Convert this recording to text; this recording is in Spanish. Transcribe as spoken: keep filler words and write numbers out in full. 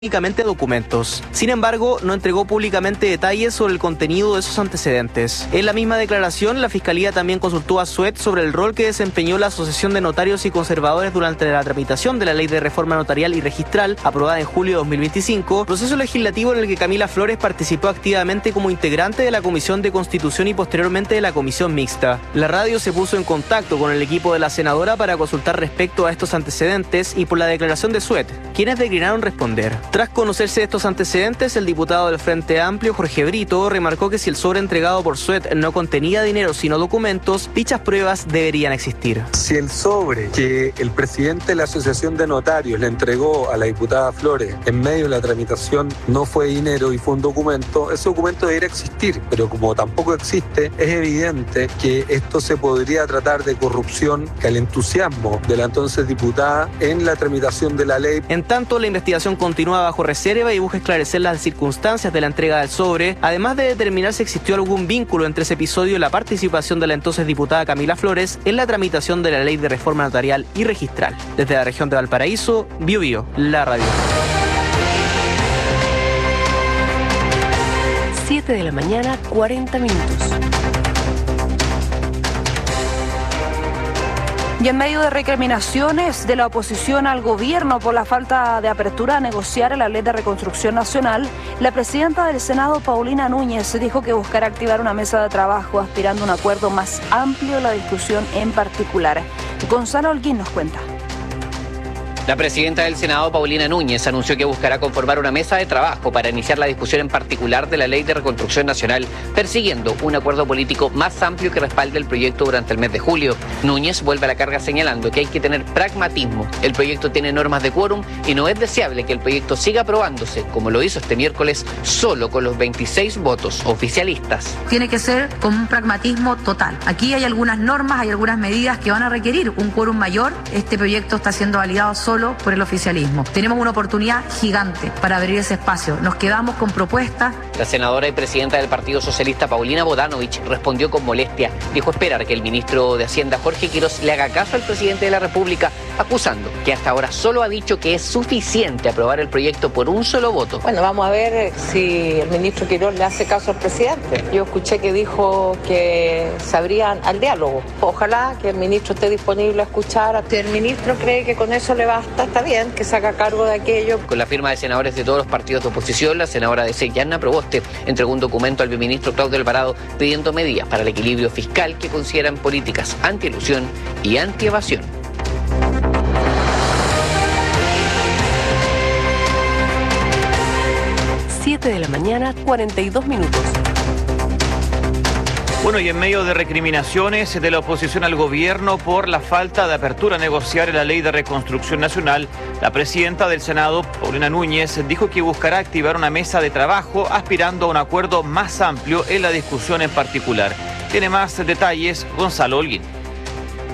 únicamente documentos. Sin embargo, no entregó públicamente detalles sobre el contenido de esos antecedentes. En la misma declaración, la Fiscalía también consultó a Suet sobre el rol que desempeñó la Asociación de Notarios y Conservadores durante la tramitación de la Ley de Reforma Notarial y Registral, aprobada en julio de dos mil veinticinco, proceso legislativo en el que Camila Flores participó activamente como integrante de la Comisión de Constitución y posteriormente de la Comisión Mixta. La radio se puso en contacto con el equipo de la senadora para consultar respecto a estos antecedentes y por la declaración de Suet, quienes declinaron responder. Tras conocerse estos antecedentes, el diputado del Frente Amplio, Jorge Brito, remarcó que si el sobre entregado por Suet no contenía dinero sino documentos, dichas pruebas deberían existir. Si el sobre que el presidente de la Asociación de Notarios le entregó a la diputada Flores en medio de la tramitación no fue dinero y fue un documento, ese documento debería existir, pero como tampoco existe, es evidente que esto se podría tratar de corrupción, que al entusiasmo de la entonces diputada en la tramitación de la ley. En tanto, la investigación continúa bajo reserva y busca esclarecer las circunstancias de la entrega del sobre, además de determinar si existió algún vínculo entre ese episodio y la participación de la entonces diputada Camila Flores en la tramitación de la Ley de Reforma Notarial y Registral. Desde la región de Valparaíso, Bio Bio, la radio. siete de la mañana, cuarenta minutos. Y en medio de recriminaciones de la oposición al gobierno por la falta de apertura a negociar la Ley de Reconstrucción Nacional, la presidenta del Senado, Paulina Núñez, dijo que buscará activar una mesa de trabajo aspirando a un acuerdo más amplio de la discusión en particular. Gonzalo Holguín nos cuenta. La presidenta del Senado, Paulina Núñez, anunció que buscará conformar una mesa de trabajo para iniciar la discusión en particular de la Ley de Reconstrucción Nacional, persiguiendo un acuerdo político más amplio que respalde el proyecto durante el mes de julio. Núñez vuelve a la carga señalando que hay que tener pragmatismo. El proyecto tiene normas de quórum y no es deseable que el proyecto siga aprobándose, como lo hizo este miércoles, solo con los veintiséis votos oficialistas. Tiene que ser con un pragmatismo total. Aquí hay algunas normas, hay algunas medidas que van a requerir un quórum mayor. Este proyecto está siendo validado solo Solo por el oficialismo. Tenemos una oportunidad gigante para abrir ese espacio. Nos quedamos con propuestas. La senadora y presidenta del Partido Socialista, Paulina Bodanovich, respondió con molestia. Dijo esperar que el ministro de Hacienda, Jorge Quiroz, le haga caso al presidente de la República, acusando que hasta ahora solo ha dicho que es suficiente aprobar el proyecto por un solo voto. Bueno, vamos a ver si el ministro Quiroz le hace caso al presidente. Yo escuché que dijo que se abrían al diálogo. Ojalá que el ministro esté disponible a escuchar. Si el ministro cree que con eso le va Está, está bien que se haga cargo de aquello. Con la firma de senadores de todos los partidos de oposición, la senadora de C, Yanna Proboste, entregó un documento al viceministro Claudio Alvarado pidiendo medidas para el equilibrio fiscal que consideran políticas anti-elusión y anti-evasión. siete de la mañana, cuarenta y dos minutos. Bueno, y en medio de recriminaciones de la oposición al gobierno por la falta de apertura a negociar la Ley de Reconstrucción Nacional, la presidenta del Senado, Paulina Núñez, dijo que buscará activar una mesa de trabajo aspirando a un acuerdo más amplio en la discusión en particular. Tiene más detalles Gonzalo Holguín.